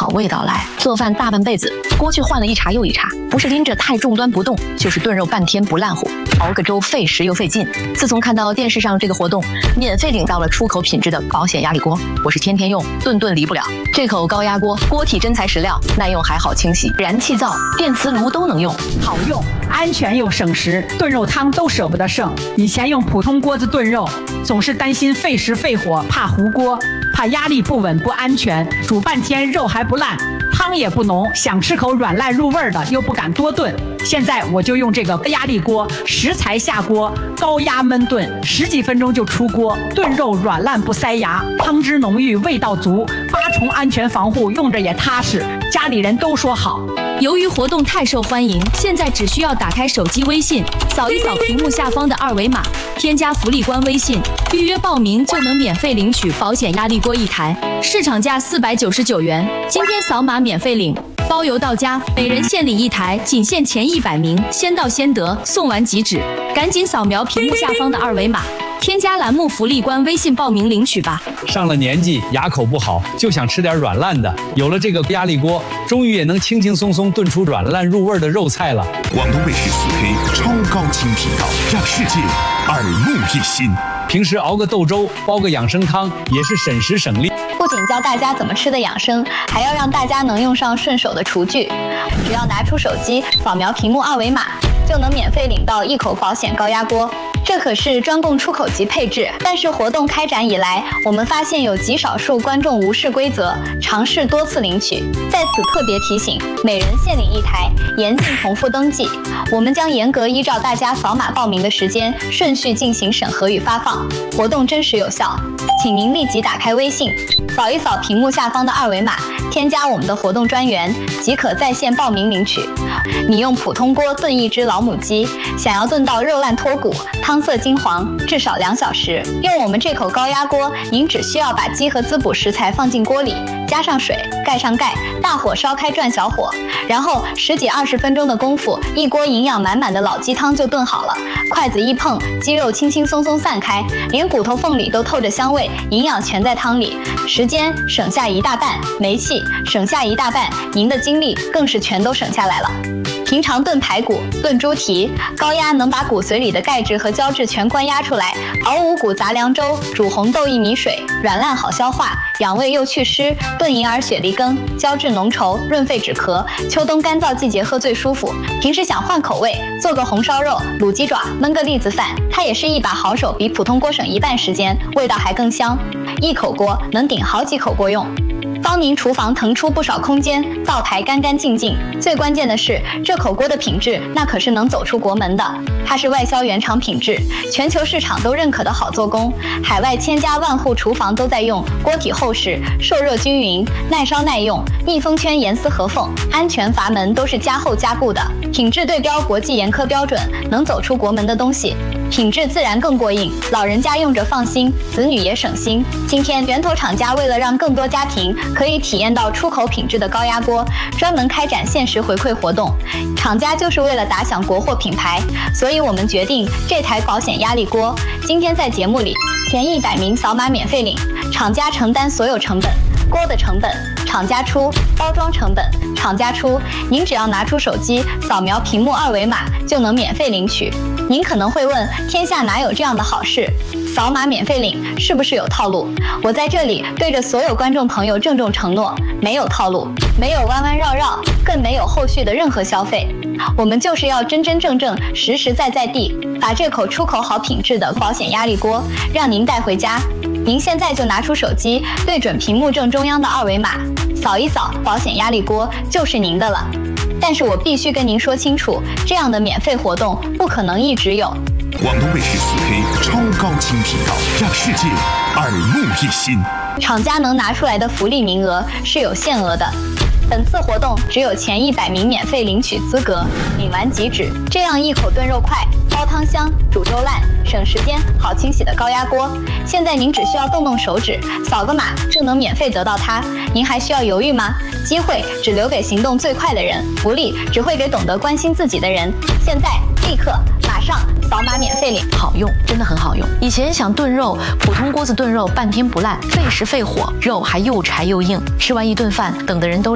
好味道来。做饭大半辈子，锅却换了一茬又一茬，不是拎着太重端不动，就是炖肉半天不烂乎，熬个粥费时又费劲。自从看到电视上这个活动，免费领到了出口品质的保险压力锅，我是天天用，顿顿离不了。这口高压锅，锅体真材实料，耐用还好清洗，燃气灶、电磁炉都能用， 好用、安全又省时，炖肉汤都舍不得剩。以前用普通锅子炖肉，总是担心费时费火，怕糊锅，怕压力不稳不安全，煮半天肉还不烂，汤也不浓，想吃口软烂入味的又不敢多炖。现在我就用这个压力锅，食材下锅，高压焖炖，10几分钟就出锅，炖肉软烂不塞牙，汤汁浓郁，味道足，8重安全防护，用着也踏实，家里人都说好。 由于活动太受欢迎，现在只需要打开手机微信，扫一扫屏幕下方的2维码，添加福利官微信，预约报名就能免费领取保险压力锅1台，市场价499元，今天扫码免费领，包邮到家，每人限领1台，仅限前100名，先到先得，送完即止，赶紧扫描屏幕下方的2维码，添加栏目福利官微信报名领取吧。 上了年纪，牙口不好，就想吃点软烂的，有了这个压力锅，终于也能轻轻松松炖出软烂入味的肉菜了。 广东卫视4K 超高清频道，让世界耳目一新。 平时熬个豆粥，煲个养生汤，也是省时省力。 不仅教大家怎么吃的养生，还要让大家能用上顺手的厨具。只要拿出手机，扫描屏幕2维码，就能免费领到一口保险高压锅。这可是专供出口级配置，但是活动开展以来，我们发现有极少数观众无视规则，尝试多次领取。在此特别提醒，每人限领1台，严禁重复登记。我们将严格依照大家扫码报名的时间顺序进行审核与发放，活动真实有效。请您立即打开微信，扫一扫屏幕下方的2维码，添加我们的活动专员，即可在线报名领取。你用普通锅炖一只老母鸡，想要炖到肉烂脱骨，汤色金黄，至少2小时。用我们这口高压锅，您只需要把鸡和滋补食材放进锅里，加上水，盖上盖，大火烧开转小火，然后10几20分钟的功夫，一锅营养满满的老鸡汤就炖好了。筷子一碰，鸡肉轻轻松松散开，连骨头缝里都透着香味，营养全在汤里。时间省下1大半，煤气省下1大半，您的精力更是全都省下来了。平常炖排骨、炖猪蹄，高压能把骨髓里的钙质和胶质全关压出来；熬五谷杂粮粥，煮红豆薏米水，软烂好消化，养胃又祛湿；炖银耳雪梨羹，胶质浓稠，润肺止咳，秋冬干燥季节喝最舒服。平时想换口味，做个红烧肉、卤鸡爪，焖个栗子饭，它也是一把好手，比普通锅省1半时间，味道还更香。一口锅能顶好几口锅用。帮您厨房腾出不少空间，灶台干干净净。最关键的是，这口锅的品质那可是能走出国门的。它是外销原厂品质，全球市场都认可的好做工。海外千家万户厨房都在用，锅体厚实，受热均匀，耐烧耐用，密封圈严丝合缝，安全阀门都是加厚加固的，品质对标国际严苛标准，能走出国门的东西，品质自然更过硬，老人家用着放心，子女也省心。今天源头厂家为了让更多家庭可以体验到出口品质的高压锅，专门开展限时回馈活动。厂家就是为了打响国货品牌，所以我们决定这台保险压力锅今天在节目里前100名扫码免费领，厂家承担所有成本，锅的成本厂家出，包装成本厂家出，您只要拿出手机扫描屏幕2维码就能免费领取。您可能会问，天下哪有这样的好事？扫码免费领是不是有套路？我在这里对着所有观众朋友郑重承诺，没有套路，没有弯弯绕绕，更没有后续的任何消费。我们就是要真真正正、实实在在地把这口出口好品质的保险压力锅让您带回家。您现在就拿出手机，对准屏幕正中央的2维码，扫一扫，保险压力锅就是您的了。但是我必须跟您说清楚，这样的免费活动不可能一直有。 广东卫视4K 超高清频道，让世界耳目一新。 厂家能拿出来的福利名额是有限额的，本次活动只有前100名免费领取资格，领完即止。这样一口炖肉快，煲汤香，煮粥烂，省时间，好清洗的高压锅，现在您只需要动动手指，扫个码就能免费得到它。您还需要犹豫吗？机会只留给行动最快的人，福利只会给懂得关心自己的人。现在，立刻，马上扫码免费领， 好用，真的很好用。以前想炖肉，普通锅子炖肉半天不烂，费时费火，肉还又柴又硬，吃完一顿饭，等的人都